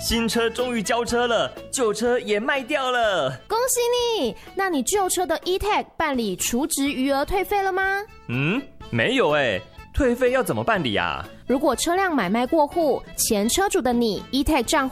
新车终于交车了，旧车也卖掉了。 恭喜你！那你旧车的 E-Tag 办理除值余额退费了吗？ 没有欸，退费要怎么办理啊？ 如果车辆买卖过户，前车主的你 E-Tag 账户